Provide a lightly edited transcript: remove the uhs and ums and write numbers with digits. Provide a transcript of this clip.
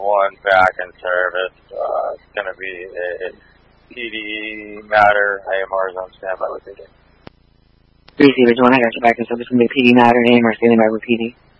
1 back in service. It's going to be a PD matter. AMR is on standby with PD. Receiver 1, I got you back in service. It's going to be PD matter. AMR standing by with PD.